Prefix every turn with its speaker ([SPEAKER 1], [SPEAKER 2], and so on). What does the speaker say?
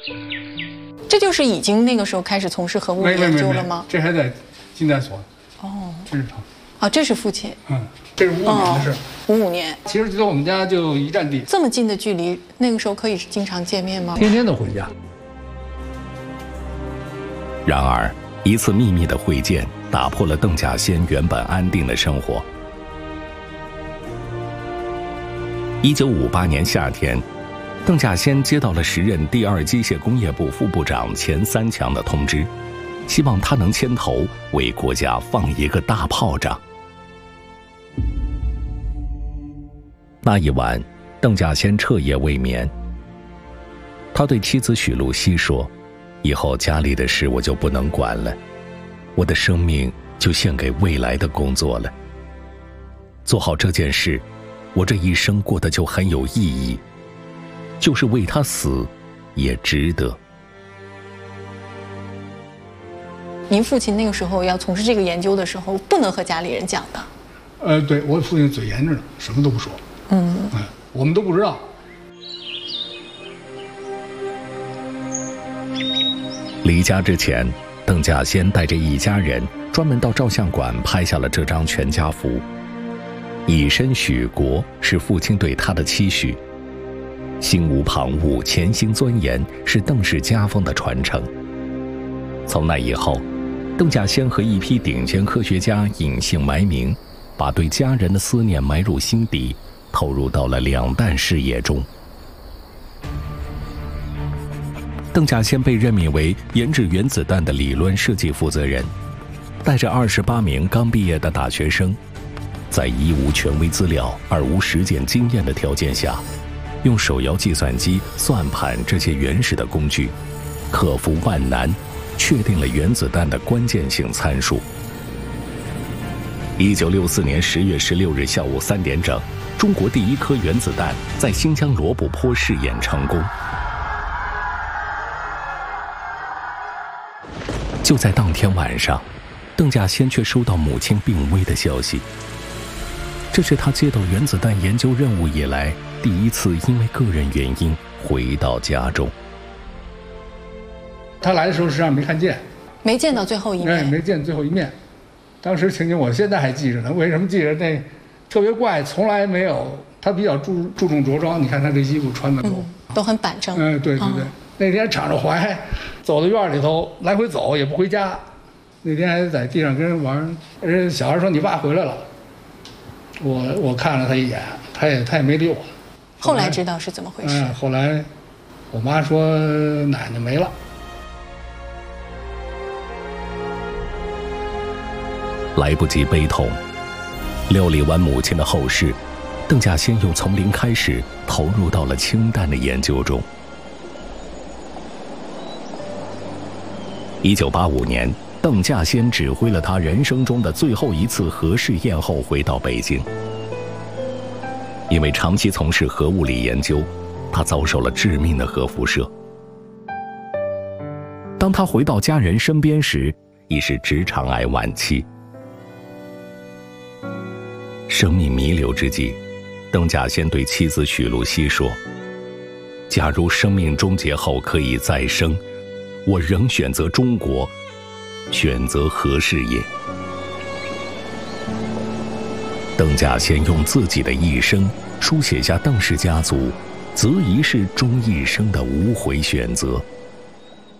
[SPEAKER 1] 这就是已经那个时候开始从事核物理研究了吗？
[SPEAKER 2] 这还在近代所。
[SPEAKER 1] 哦，
[SPEAKER 2] 这是他。
[SPEAKER 1] 啊，这是父亲。
[SPEAKER 2] 这是55年的事。
[SPEAKER 1] 55年。
[SPEAKER 2] 其实就在我们家就一站地。
[SPEAKER 1] 这么近的距离，那个时候可以经常见面吗？
[SPEAKER 2] 天天都回家。
[SPEAKER 3] 然而，一次秘密的会见打破了邓稼先原本安定的生活。1958年夏天，邓稼先接到了时任第2机械工业部副部长钱三强的通知，希望他能牵头为国家放一个大炮仗。那一晚，邓稼先彻夜未眠。他对妻子许露西说：“以后家里的事我就不能管了，我的生命就献给未来的工作了。做好这件事，我这一生过得就很有意义，就是为他死，也值得。”
[SPEAKER 1] 您父亲那个时候要从事这个研究的时候，不能和家里人讲的。
[SPEAKER 2] 对，我父亲嘴严着呢，什么都不说。我们都不知道。
[SPEAKER 3] 离家之前，邓稼先带着一家人专门到照相馆拍下了这张全家福。以身许国是父亲对他的期许，心无旁骛，潜心钻研是邓氏家风的传承。从那以后，邓稼先和一批顶尖科学家隐姓埋名，把对家人的思念埋入心底，投入到了两弹事业中。邓稼先被任命为研制原子弹的理论设计负责人，带着28名刚毕业的大学生，在一无权威资料、二无实践经验的条件下，用手摇计算机算盘这些原始的工具，克服万难，确定了原子弹的关键性参数。1964年10月16日下午3点整，中国第一颗原子弹在新疆罗布泊试验成功。就在当天晚上，邓稼先却收到母亲病危的消息。这是他接到原子弹研究任务以来第一次因为个人原因回到家中。
[SPEAKER 2] 他来的时候实际上没看见，
[SPEAKER 1] 没见到最后一面。
[SPEAKER 2] 没见最后一面。当时情景我现在还记着呢。为什么记着？那特别怪，从来没有。他比较注重着装，你看他这衣服穿的
[SPEAKER 1] 都很板正。
[SPEAKER 2] 对。那天敞着怀，走到院里头来回走，也不回家。那天还在地上跟人玩，人小孩说：“你爸回来了。”我看了他一眼，他也没理我。
[SPEAKER 1] 后来知道是怎么回事。
[SPEAKER 2] 后来我妈说奶奶没了。
[SPEAKER 3] 来不及悲痛，料理完母亲的后事，邓稼先又从零开始投入到了氢弹的研究中。1985年，邓稼先指挥了他人生中的最后一次核试验后回到北京。因为长期从事核物理研究，他遭受了致命的核辐射。当他回到家人身边时，已是直肠癌晚期。生命弥留之际，邓稼先对妻子许露西说：“假如生命终结后可以再生，我仍选择中国，选择核事业。”邓稼先用自己的一生书写下邓氏家族择一事终一生的无悔选择。